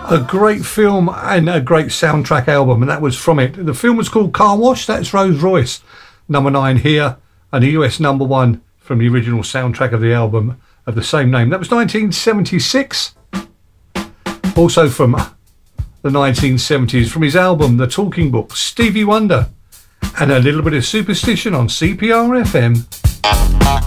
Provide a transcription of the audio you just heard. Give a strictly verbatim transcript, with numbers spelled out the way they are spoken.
A great film and a great soundtrack album, and that was from it. The film was called Car Wash. That's Rose Royce, number nine here, and the U S number one from the original soundtrack of the album of the same name. That was nineteen seventy-six. Also from the nineteen seventies, from his album The Talking Book, Stevie Wonder, and a little bit of Superstition on C P R F M.